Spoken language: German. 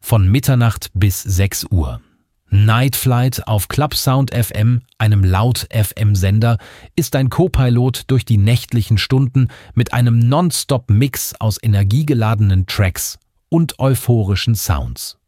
von Mitternacht bis 6 Uhr. Night Flight auf Club Sound FM, einem Laut-FM-Sender, ist ein Co-Pilot durch die nächtlichen Stunden mit einem Non-Stop-Mix aus energiegeladenen Tracks und euphorischen Sounds.